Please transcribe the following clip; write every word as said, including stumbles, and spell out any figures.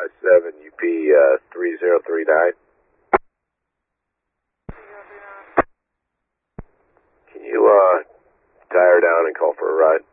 seven U P uh, three zero three nine. Can you uh, tie her down and call for a ride?